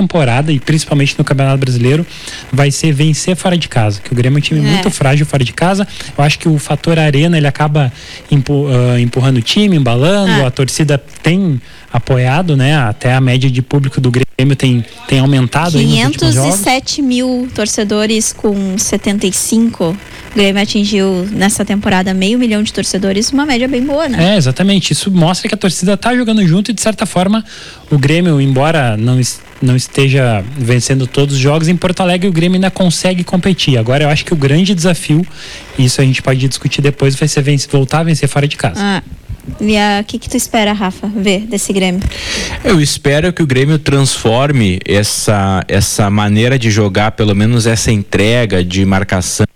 temporada e principalmente no Campeonato Brasileiro vai ser vencer fora de casa, que o Grêmio é um time muito frágil fora de casa. Eu acho que o fator arena, ele acaba empurrando o time, embalando, a torcida tem apoiado, né? Até a média de público do Grêmio tem aumentado. 507 mil torcedores com 75. O Grêmio atingiu nessa temporada 500 mil de torcedores, uma média bem boa, né? Exatamente. Isso mostra que a torcida tá jogando junto e, de certa forma, o Grêmio, embora não esteja vencendo todos os jogos, em Porto Alegre o Grêmio ainda consegue competir. Agora eu acho que o grande desafio, isso a gente pode discutir depois, vai ser voltar a vencer fora de casa. E o que tu espera, Rafa, ver desse Grêmio? Eu espero que o Grêmio transforme essa maneira de jogar, pelo menos essa entrega de marcação.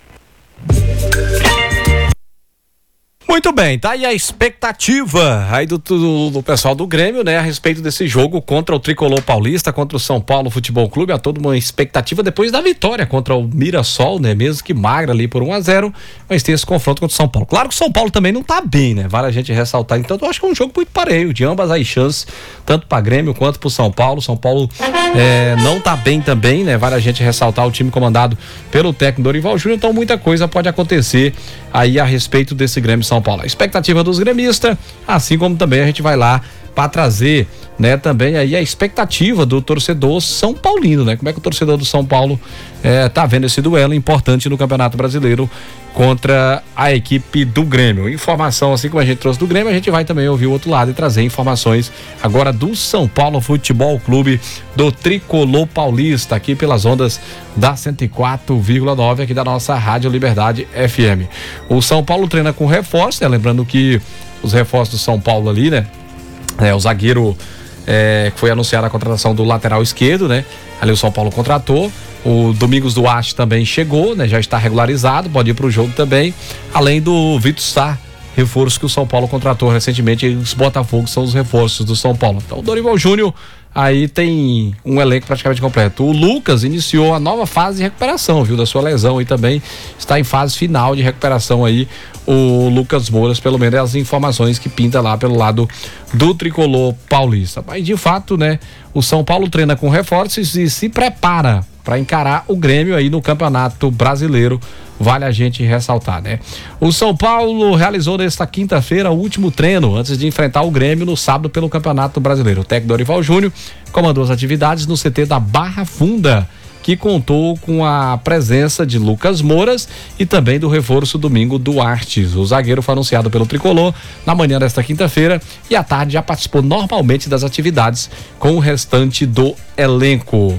Muito bem, tá aí a expectativa aí do pessoal do Grêmio, né, a respeito desse jogo contra o Tricolor Paulista, contra o São Paulo Futebol Clube. Há toda uma expectativa depois da vitória contra o Mirassol, né, mesmo que magra ali por 1-0, mas tem esse confronto contra o São Paulo. Claro que o São Paulo também não tá bem, né, vale a gente ressaltar. Então eu acho que é um jogo muito pareio, de ambas as chances, tanto para Grêmio quanto pro São Paulo. São Paulo não tá bem também, né, vale a gente ressaltar o time comandado pelo técnico Dorival Júnior. Então muita coisa pode acontecer aí a respeito desse Grêmio São Paulo. A expectativa dos gremistas, assim como também a gente vai lá para trazer, né, também aí a expectativa do torcedor São Paulino, né? Como é que o torcedor do São Paulo tá vendo esse duelo importante no Campeonato Brasileiro contra a equipe do Grêmio. Informação, assim como a gente trouxe do Grêmio, a gente vai também ouvir o outro lado e trazer informações agora do São Paulo Futebol Clube, do Tricolor Paulista, aqui pelas ondas da 104,9 aqui da nossa Rádio Liberdade FM. O São Paulo treina com reforço, né? Lembrando que os reforços do São Paulo ali, né? O zagueiro que foi anunciada a contratação do lateral esquerdo, né? Ali o São Paulo contratou. O Domingos Duarte também chegou, né? Já está regularizado, pode ir para o jogo também. Além do Vitor Sá, reforço que o São Paulo contratou recentemente. Os Botafogo são os reforços do São Paulo. Então o Dorival Júnior aí tem um elenco praticamente completo. O Lucas iniciou a nova fase de recuperação, viu? Da sua lesão e também está em fase final de recuperação aí. O Lucas Moura, pelo menos é as informações que pinta lá pelo lado do Tricolor Paulista. Mas de fato, né? O São Paulo treina com reforços e se prepara para encarar o Grêmio aí no Campeonato Brasileiro, vale a gente ressaltar, né? O São Paulo realizou nesta quinta-feira o último treino antes de enfrentar o Grêmio no sábado pelo Campeonato Brasileiro. O técnico Dorival Júnior comandou as atividades no CT da Barra Funda, que contou com a presença de Lucas Mouras e também do reforço Domingo Duarte. O zagueiro foi anunciado pelo Tricolor na manhã desta quinta-feira e à tarde já participou normalmente das atividades com o restante do elenco.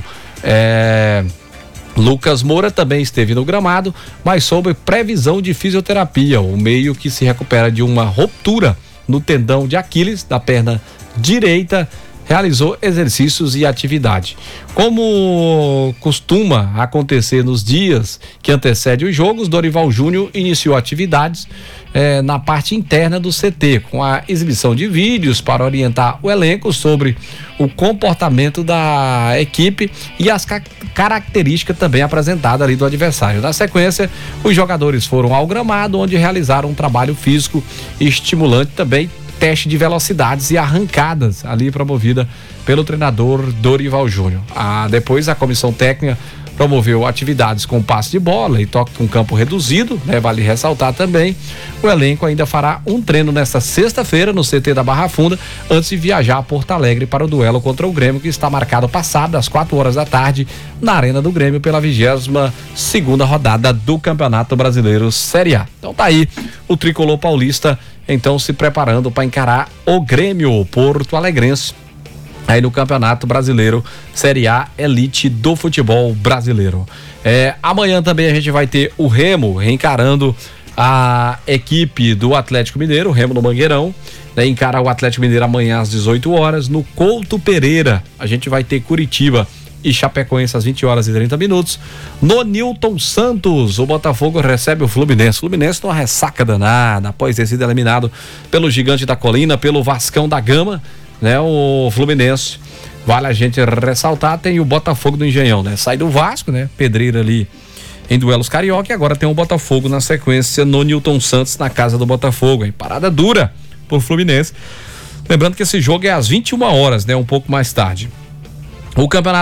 Lucas Moura também esteve no gramado, mas sob previsão de fisioterapia, o meio que se recupera de uma ruptura no tendão de Aquiles da perna direita, realizou exercícios e atividade. Como costuma acontecer nos dias que antecedem os jogos, Dorival Júnior iniciou atividades na parte interna do CT, com a exibição de vídeos para orientar o elenco sobre o comportamento da equipe e as características também apresentadas ali do adversário. Na sequência, os jogadores foram ao gramado, onde realizaram um trabalho físico estimulante, também teste de velocidades e arrancadas ali promovida pelo treinador Dorival Júnior. Depois a comissão técnica promoveu atividades com passe de bola e toque com campo reduzido, né? Vale ressaltar também, o elenco ainda fará um treino nesta sexta-feira no CT da Barra Funda, antes de viajar a Porto Alegre para o duelo contra o Grêmio, que está marcado passado às 16h na Arena do Grêmio pela 22ª rodada do Campeonato Brasileiro Série A. Então tá aí o Tricolor Paulista, então se preparando para encarar o Grêmio Porto Alegrense aí no Campeonato Brasileiro Série A Elite do futebol brasileiro. Amanhã também a gente vai ter o Remo reencarando a equipe do Atlético Mineiro, o Remo no Mangueirão, né? Encara o Atlético Mineiro amanhã às 18h no Couto Pereira. A gente vai ter Curitiba e Chapecoense às 20h30. No Newton Santos, o Botafogo recebe o Fluminense. O Fluminense numa ressaca danada após ter sido eliminado pelo Gigante da Colina, pelo Vascão da Gama, né? O Fluminense, vale a gente ressaltar, tem o Botafogo do Engenhão, né? Sai do Vasco, né? Pedreira ali em duelos carioca, e agora tem o Botafogo na sequência no Newton Santos, na casa do Botafogo, hein? Parada dura por Fluminense. Lembrando que esse jogo é às 21h, né? Um pouco mais tarde. O campeonato